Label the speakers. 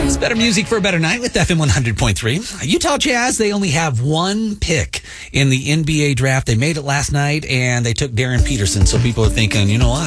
Speaker 1: It's better music for a better night with FM 100.3. Utah Jazz, they only have one pick in the NBA draft. They made it last night, and they took Darren Peterson. So people are thinking, you know what?